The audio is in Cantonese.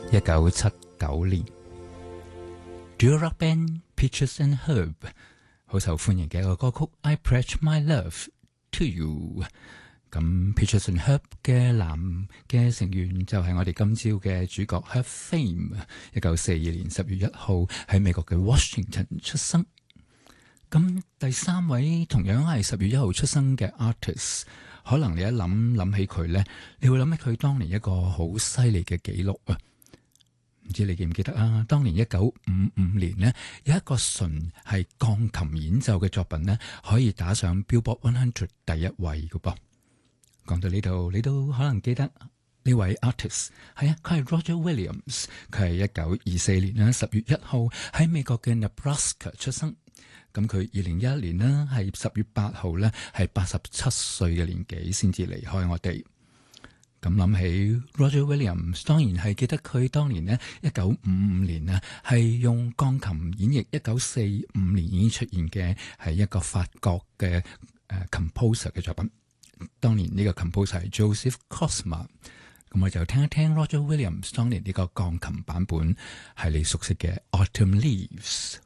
1979年 Duo Rock Band Peaches and Herb 好受歡迎嘅一個歌曲 I Pledge My Love to You。 咁 Peaches and Herb 嘅男嘅成員就係我哋今朝嘅主角 Herb Fame。 1942年10月1號喺美國嘅 Washington 出生。咁第三位同樣係10月1號出生嘅 artist， 可能你一諗起佢呢，你會諗起佢當年一個好犀利嘅紀錄啊！唔知你記唔記得啊？當年1955年呢，有一個純係鋼琴演奏嘅作品呢，可以打上 Billboard 100第一位嘅噃。講到呢度，你都可能記得呢位 artist， 係啊，佢係 Roger Williams， 佢係1924年啦10月1號喺美國嘅 Nebraska 出生。咁佢2011年呢係10月8號呢係87歲嘅年紀先至離開我哋。咁諗起 Roger Williams， 當然係記得佢當年呢1955年呢係用鋼琴演繹1945年已經出現嘅係一個法國嘅composer 嘅作品。當年呢個 composer 係 Joseph Cosma。咁我就聽一聽 Roger Williams 當年呢個鋼琴版本係你熟悉嘅 Autumn Leaves。